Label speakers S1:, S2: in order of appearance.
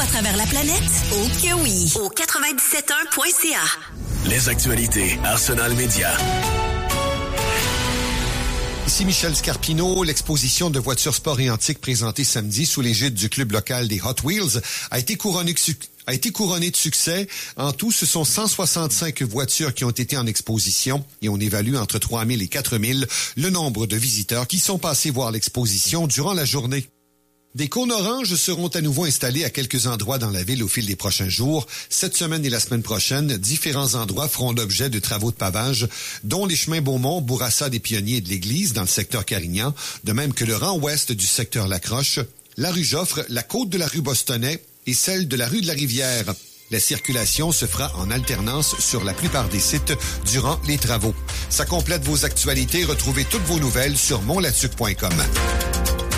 S1: à travers la planète? Oh que oui! Au 97.1.ca.
S2: Les actualités Arsenal Média.
S3: Ici Michel Scarpino. L'exposition de voitures sport et antiques présentée samedi sous l'égide du club local des Hot Wheels a été couronnée de succès. En tout, ce sont 165 voitures qui ont été en exposition et on évalue entre 3 000 et 4 000 le nombre de visiteurs qui sont passés voir l'exposition durant la journée. Des cônes oranges seront à nouveau installés à quelques endroits dans la ville au fil des prochains jours. Cette semaine et la semaine prochaine, différents endroits feront l'objet de travaux de pavage, dont les chemins Beaumont, Bourassa des Pionniers et de l'Église dans le secteur Carignan, de même que le rang ouest du secteur Lacroche, la rue Joffre, la côte de la rue Bostonais et celle de la rue de la Rivière. La circulation se fera en alternance sur la plupart des sites durant les travaux. Ça complète vos actualités. Retrouvez toutes vos nouvelles sur montlatuc.com.